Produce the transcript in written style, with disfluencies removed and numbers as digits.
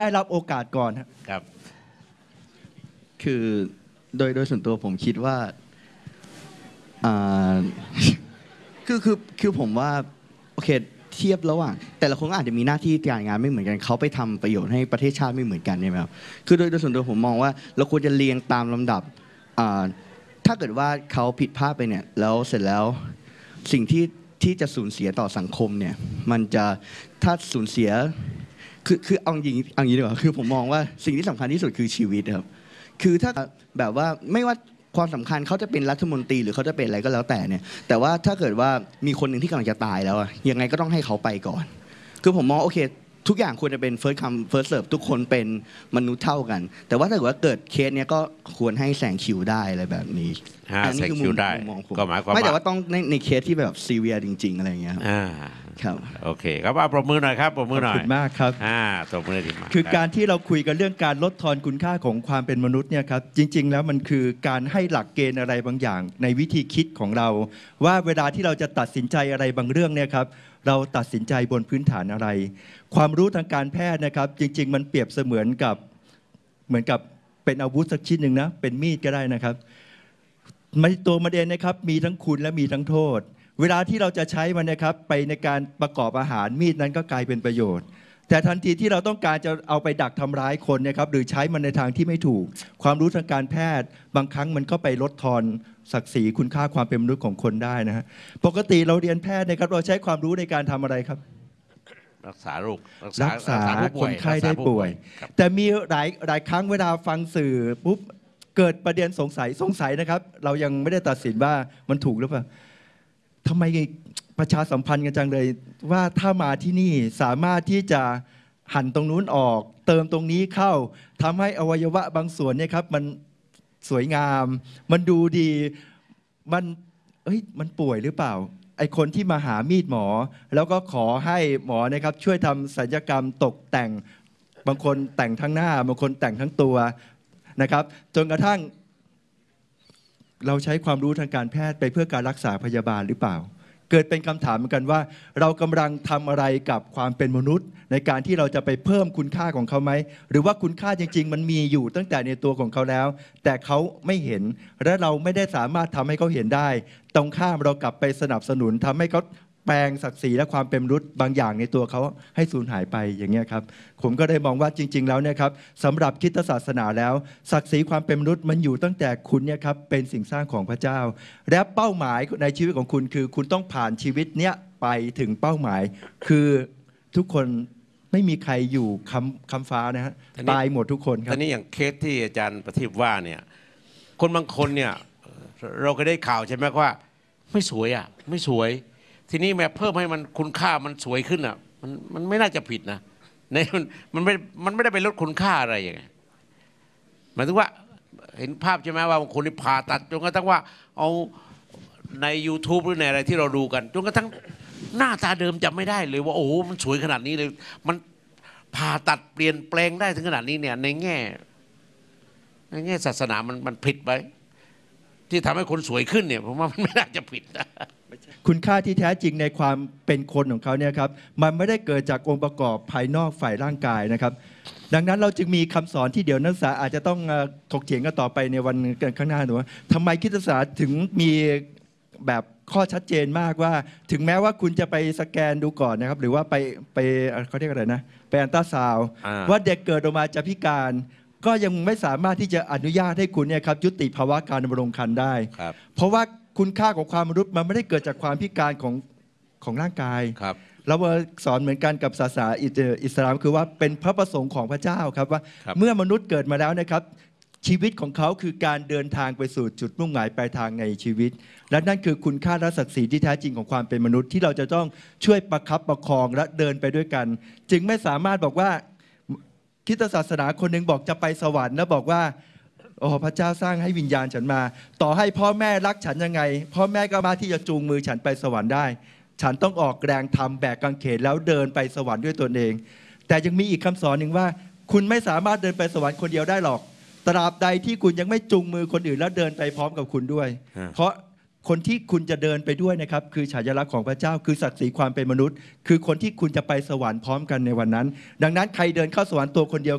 ได้รับโอกาสก่อนครับคือโดยส่วนตัวผมคิดว่าอ่าคือผมว่าโอเคเทียบระหว่างแต่ละคนก็อาจจะมีหน้าที่การงานไม่เหมือนกันเขาไปทำประโยชน์ให้ประเทศชาติไม่เหมือนกันใช่ไหมครับคือโดยส่วนตัวผมมองว่าเราควรจะเรียงตามลำดับถ้าเกิดว่าเขาผิดพลาดไปเนี่ยแล้วเสร็จแล้วสิ่งที่จะสูญเสียต่อสังคมเนี่ยมันจะถ้าสูญเสียคือเอาอย่างนี้ดีกว่าคือผมมองว่าสิ่งที่สำคัญที่สุดคือชีวิตครับคือถ้าแบบว่าไม่ว่าความสำคัญเขาจะเป็นรัฐมนตรีหรือเขาจะเป็นอะไรก็แล้วแต่เนี่ยแต่ว่าถ้าเกิดว่ามีคนหนึ่งที่กำลังจะตายแล้วยังไงก็ต้องให้เขาไปก่อนคือผมมองโอเคทุกอย่างควรจะเป็น first come first serve ทุกคนเป็นมนุษย์เท่ากันแต่ว่าถ้าเกิดว่าเกิดเคสเนี้ยก็ควรให้แซงคิวได้อะไรแบบนี้แซงคิวได้ก็หมายความไม่แต่ว่าต้องในเคสที่แบบซีเวียจริงๆอะไรอย่างเงี้ยครับโอเคครับปรบมือหน่อยครับปรบมือหน่อยขอบคุณมากครับปรบมือดีมากคือการที่เราคุยกันเรื่องการลดทอนคุณค่าของความเป็นมนุษย์เนี่ยครับจริงๆแล้วมันคือการให้หลักเกณฑ์อะไรบางอย่างในวิธีคิดของเราว่าเวลาที่เราจะตัดสินใจอะไรบางเรื่องเนี่ยครับเราตัดสินใจบนพื้นฐานอะไรความรู้ทางการแพทย์นะครับจริงๆมันเปรียบเสมือนกับเป็นอาวุธสักชิ้นหนึ่งนะเป็นมีดก็ได้นะครับตัวมันเองนะครับมีทั้งคุณและมีทั้งโทษเวลาที่เราจะใช้มันนะครับไปในการประกอบอาหารมีดนั้นก็กลายเป็นประโยชน์แต่ทันทีที่เราต้องการจะเอาไปดักทำร้ายคนนะครับหรือใช้มันในทางที่ไม่ถูกความรู้ทางการแพทย์บางครั้งมันก็ไปลดทอนศักดิ์ศรีคุณค่าความเป็นมนุษย์ของคนได้นะฮะปกติเราเรียนแพทย์นะครับเราใช้ความรู้ในการทำอะไรครับรักษาโรครักษาคนไข้ได้ป่วยแต่มีหลายครั้งเวลาฟังสื่อปุ๊บเกิดประเด็นสงสัยนะครับเรายังไม่ได้ตัดสินว่ามันถูกหรือเปล่าทำไมประชาสัมพันธ์กันจังเลยว่าถ้ามาที่นี่สามารถที่จะหั่นตรงนู้นออกเติมตรงนี้เข้าทำให้อวัยวะบางส่วนเนี่ยครับมันสวยงามมันดูดีมันป่วยหรือเปล่าไอคนที่มาหามีดหมอแล้วก็ขอให้หมอนะครับช่วยทำศัลยกรรมตกแต่งบางคนแต่งทั้งหน้าบางคนแต่งทั้งตัวนะครับจนกระทั่งเราใช้ความรู้ทางการแพทย์ไปเพื่อการรักษาพยาบาลหรือเปล่าเกิดเป็นคำถามเหมือนกันว่าเรากำลังทำอะไรกับความเป็นมนุษย์ในการที่เราจะไปเพิ่มคุณค่าของเขาไหมหรือว่าคุณค่าจริงๆมันมีอยู่ตั้งแต่ในตัวของเขาแล้วแต่เขาไม่เห็นและเราไม่ได้สามารถทำให้เขาเห็นได้ตรงข้ามเรากลับไปสนับสนุนทำให้เขาแปลงศักดิ์ศรีและความเป็นมนุษย์บางอย่างในตัวเขาให้สูญหายไปอย่างเงี้ยครับผมก็ได้มองว่าจริงๆแล้วเนี่ยครับสำหรับคริสตศาสนาแล้วศักดิ์ศรีความเป็นมนุษย์มันอยู่ตั้งแต่คุณเนี่ยครับเป็นสิ่งสร้างของพระเจ้าและเป้าหมายในชีวิตของคุณคือคุณต้องผ่านชีวิตเนี้ยไปถึงเป้าหมายคือทุกคนไม่มีใครอยู่คำฟ้านะฮะตายหมดทุกคนครับตอนนี้อย่างเคสที่อาจารย์ประทีปว่าเนี่ยคนบางคนเนี่ยเราก็ได้ข่าวใช่ไหมว่าไม่สวยไม่สวยทีนี้แม้เพิ่มให้มันคุณค่ามันสวยขึ้นมันไม่น่าจะผิดนะมันไม่ได้ไปลดคุณค่าอะไรอย่างไงหมายถึงว่าเห็นภาพใช่ไหมว่าบางคนที่ผ่าตัดจนกระทั่งว่าเอาใน YouTube หรือในอะไรที่เราดูกันจนกระทั่งหน้าตาเดิมจำไม่ได้เลยว่าโอ้โหมันสวยขนาดนี้เลยมันผ่าตัดเปลี่ยนแปลงได้ถึงขนาดนี้เนี่ยในแง่ศาสนามันผิดไปที่ทำให้คนสวยขึ้นเนี่ยผมว่ามันไม่น่าจะผิดนะคุณค่าที่แท้จริงในความเป็นคนของเขาเนี่ยครับมันไม่ได้เกิดจากองค์ประกอบภายนอกฝ่ายร่างกายนะครับดังนั้นเราจึงมีคำสอนที่เดี๋ยวนักศึกษาอาจจะต้องถกเถียงกันต่อไปในวันข้างหน้าหนูว่าทำไมคริสตศาสนาถึงมีแบบข้อชัดเจนมากว่าถึงแม้ว่าคุณจะไปสแกนดูก่อนนะครับหรือว่าไปเขาเรียกอะไรนะไปอัลตราซาวด์ว่าเด็กเกิดออกมาจะพิการก็ยังไม่สามารถที่จะอนุญาตให้คุณเนี่ยครับยุติภาวะการดำรงครรภ์ได้เพราะว่าคุณค่าของความมนุษย์มันไม่ได้เกิดจากความพิการของร่างกายเราสอนเหมือนกันกับศาสนาอิสลามคือว่าเป็นพระประสงค์ของพระเจ้าครับว่าเมื่อมนุษย์เกิดมาแล้วนะครับชีวิตของเขาคือการเดินทางไปสู่จุดมุ่งหมายปลายทางในชีวิตและนั่นคือคุณค่าและศักดิ์ศรีที่แท้จริงของความเป็นมนุษย์ที่เราจะต้องช่วยประคับประคองและเดินไปด้วยกันจึงไม่สามารถบอกว่าคริสตศาสนาคนหนึ่งบอกจะไปสวรรค์แล้วบอกว่าโอ้พระเจ้าสร้างให้วิญญาณฉันมาต่อให้พ่อแม่รักฉันยังไงพ่อแม่ก็มาที่จะจูงมือฉันไปสวรรค์ได้ฉันต้องออกแรงทำแบกกางเขนแล้วเดินไปสวรรค์ด้วยตนเองแต่ยังมีอีกคำสอนหนึ่งว่าคุณไม่สามารถเดินไปสวรรค์คนเดียวได้หรอกตราบใดที่คุณยังไม่จูงมือคนอื่นแล้วเดินไปพร้อมกับคุณด้วยเพราะคนที่คุณจะเดินไปด้วยนะครับคือฉายาลักษณ์ของพระเจ้าคือศักดิ์ศรีความเป็นมนุษย์คือคนที่คุณจะไปสวรรค์พร้อมกันในวันนั้นดังนั้นใครเดินเข้าสวรรค์ตัวคนเดียว